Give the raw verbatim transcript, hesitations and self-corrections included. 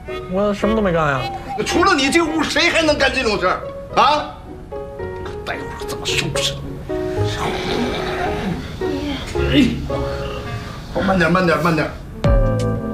我什么都没干呀。 除了你这屋，谁还能干这种事儿啊？待会儿怎么收拾？哎，好，慢点，慢点，慢点。